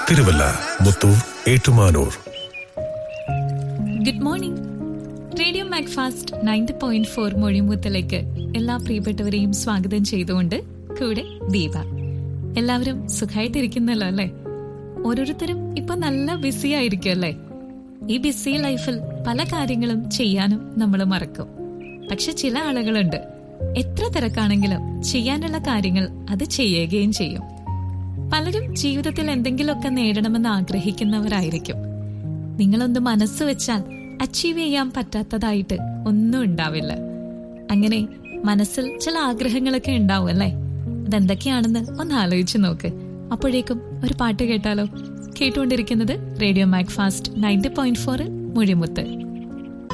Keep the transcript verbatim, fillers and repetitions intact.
Thiruvalla, Muthoor, Ettumanoor. Good morning. Radio Macfast ninety point four മൊഴിമുത്തിലേക്ക് എല്ലാ പ്രിയപ്പെട്ടവരെയും സ്വാഗതം ചെയ്തുകൊണ്ട് കൂടെ ദീപ. എല്ലാവരും സുഖമായിട്ടിരിക്കുന്നല്ലോ അല്ലേ? ഓരോരുത്തരും ഇപ്പൊ നല്ല ബിസി ആയിരിക്കും അല്ലേ? ഈ ബിസി ലൈഫിൽ പല കാര്യങ്ങളും ചെയ്യാനും നമ്മൾ മറക്കും. പക്ഷെ ചില ആളുകളുണ്ട്, എത്ര തിരക്കാണെങ്കിലും ചെയ്യാനുള്ള കാര്യങ്ങൾ അത് ചെയ്യുകയും ചെയ്യും. പലരും ജീവിതത്തിൽ എന്തെങ്കിലുമൊക്കെ നേടണമെന്ന് ആഗ്രഹിക്കുന്നവരായിരിക്കും. നിങ്ങളൊന്ന് മനസ്സ് വെച്ചാൽ അച്ചീവ് ചെയ്യാൻ പറ്റാത്തതായിട്ട് ഒന്നും ഉണ്ടാവില്ല. അങ്ങനെ മനസ്സിൽ ചില ആഗ്രഹങ്ങളൊക്കെ ഉണ്ടാവും അല്ലേ? അതെന്തൊക്കെയാണെന്ന് ഒന്ന് ആലോചിച്ച് നോക്ക്. അപ്പോഴേക്കും ഒരു പാട്ട് കേട്ടാലോ? കേട്ടുകൊണ്ടിരിക്കുന്നത് റേഡിയോ മാക്ഫാസ്റ്റ് നയൻറ്റി പോയിന്റ് ഫോറിൽ മൊഴിമുത്ത്.